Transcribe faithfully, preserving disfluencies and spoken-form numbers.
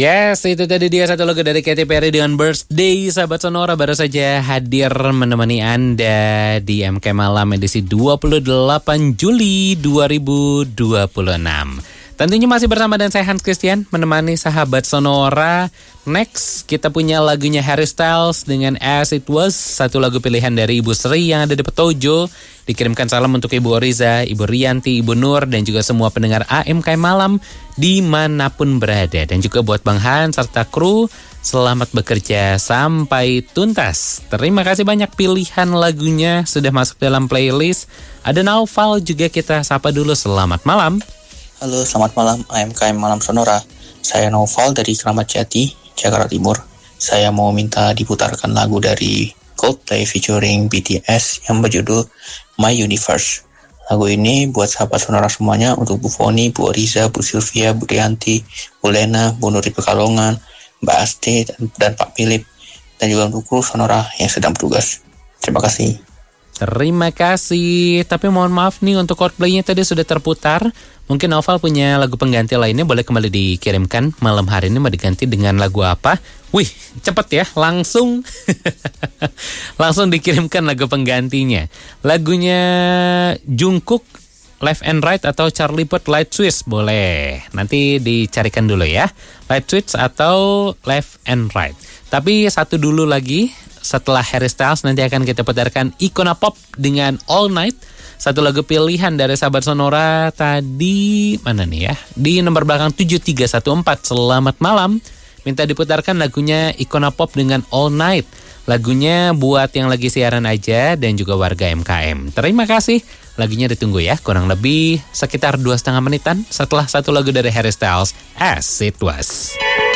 Yes, itu tadi dia satu lagu dari Katy Perry dengan Birthday. Sahabat Sonora baru saja hadir menemani Anda di M K Malam edisi dua puluh delapan Juli dua ribu dua puluh enam. Tentunya masih bersama dan saya Hans Christian menemani sahabat Sonora. Next kita punya lagunya Harry Styles dengan As It Was, satu lagu pilihan dari Ibu Sri yang ada di Petojo. Dikirimkan salam untuk Ibu Oriza, Ibu Rianti, Ibu Nur dan juga semua pendengar A M K Malam dimanapun berada. Dan juga buat Bang Han serta kru, selamat bekerja sampai tuntas. Terima kasih banyak pilihan lagunya sudah masuk dalam playlist. Ada Naufal juga kita sapa dulu, selamat malam. Halo, selamat malam A M K Malam Sonora. Saya Naufal dari Kramat Jati, Jakarta Timur. Saya mau minta diputarkan lagu dari Coldplay featuring B T S yang berjudul My Universe. Lagu ini buat sahabat Sonora semuanya, untuk Bu Foni, Bu Oriza, Bu Sylvia, Bu Rianti, Bu Lena, Bu Nuri Pekalongan, Mbak Asti, dan, dan Pak Philip, dan juga untuk kru Sonora yang sedang bertugas. Terima kasih. Terima kasih. Tapi mohon maaf nih, untuk Coldplay-nya tadi sudah terputar. Mungkin Noval punya lagu pengganti lainnya, boleh kembali dikirimkan. Malam hari ini mau diganti dengan lagu apa? Wih, cepet ya, langsung langsung dikirimkan lagu penggantinya. Lagunya Jungkook, Left and Right, atau Charlie Puth Light Switch, boleh. Nanti dicarikan dulu ya, Light Switch atau Left and Right. Tapi satu dulu lagi, setelah Harry Styles nanti akan kita putarkan Icona Pop dengan All Night, satu lagu pilihan dari sahabat Sonora tadi, mana nih ya, di nomor belakang tujuh tiga satu empat. Selamat malam, minta diputarkan lagunya Icona Pop dengan All Night. Lagunya buat yang lagi siaran aja dan juga warga M K M. Terima kasih, lagunya ditunggu ya, kurang lebih sekitar dua setengah menitan setelah satu lagu dari Harry Styles, As It Was.